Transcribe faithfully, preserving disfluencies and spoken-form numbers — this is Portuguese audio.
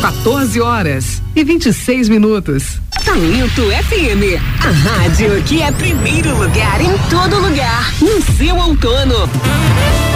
quatorze horas e vinte e seis minutos. Talento F M, a rádio que é primeiro lugar em todo lugar, no seu outono.